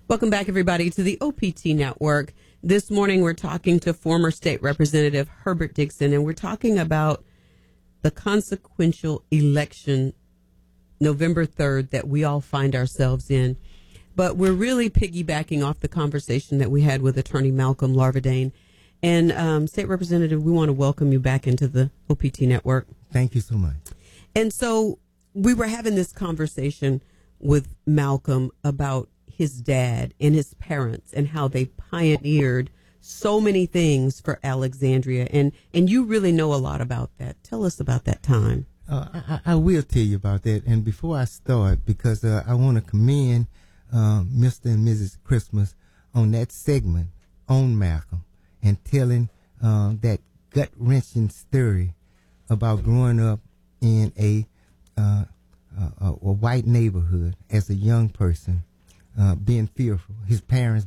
Welcome back, everybody, to the OPT Network. This morning, we're talking to former State Representative Herbert Dixon, and we're talking about the consequential election November 3rd that we all find ourselves in. But we're really piggybacking off the conversation that we had with Attorney Malcolm Larvadain. And State Representative, we want to welcome you back into the OPT Network. Thank you so much. And so we were having this conversation with Malcolm about his dad and his parents and how they pioneered so many things for Alexandria. And you really know a lot about that. Tell us about that time. I will tell you about that. And before I start, because I want to commend Mr. and Mrs. Christmas on that segment on Malcolm and telling that gut-wrenching story about growing up in a white neighborhood as a young person, being fearful, his parents